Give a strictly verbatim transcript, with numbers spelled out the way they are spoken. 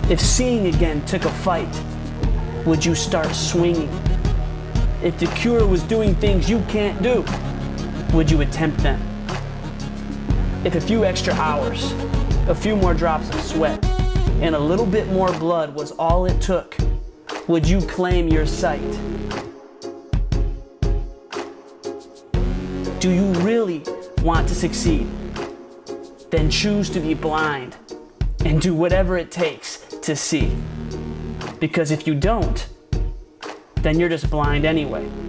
If seeing again took a fight, would you start swinging? If the cure was doing things you can't do, would you attempt them? If a few extra hours, a few more drops of sweat, and a little bit more blood was all it took, would you claim your sight? Do you really want to succeed? Then choose to be blind and do whatever it takes to see. Because if you don't, then you're just blind anyway.